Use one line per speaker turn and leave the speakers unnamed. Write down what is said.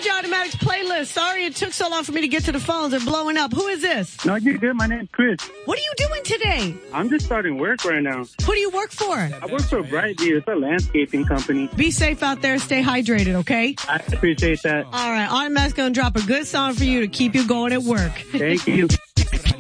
DJ Automatic's playlist. Sorry it took so long for me to get to the phones. They're blowing up. Who is this?
No, you're good. My name's Chris.
What are you doing today?
I'm just starting work right now.
Who do you work for?
I work for Brightview. It's a landscaping company.
Be safe out there. Stay hydrated, okay?
I appreciate that.
All right. Automatic's going to drop a good song for you to keep you going at work.
Thank you.